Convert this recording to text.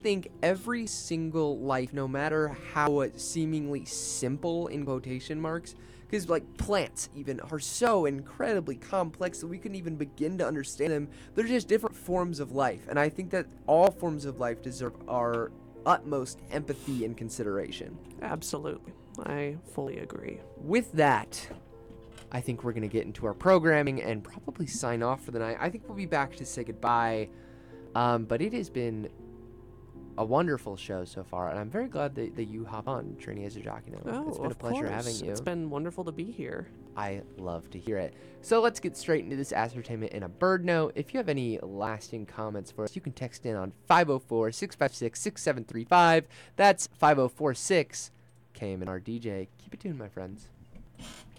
think every single life, no matter how seemingly simple in quotation marks, because like plants even are so incredibly complex that we couldn't even begin to understand them. They're just different forms of life, and I think that all forms of life deserve our utmost empathy and consideration. Absolutely. I fully agree. With that, I think we're going to get into our programming and probably sign off for the night. I think we'll be back to say goodbye. But it has been a wonderful show so far, and I'm very glad that you hop on, Trini, as a jockey now. Oh, It's been a of pleasure having course. you. It's been wonderful to be here. I love to hear it. So let's get straight into this ascertainment in a bird note. If you have any lasting comments for us, you can text in on 504-656-6735. That's 5046 KM and our DJ. Keep it tuned, my friends.